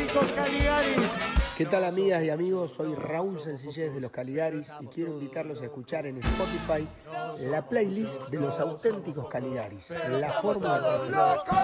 auténticos Caligaris. ¿Qué tal, amigas y amigos? Soy Raúl Sencillez de los Caligaris y quiero invitarlos a escuchar en Spotify la playlist de los auténticos Caligaris, la fórmula perfecta.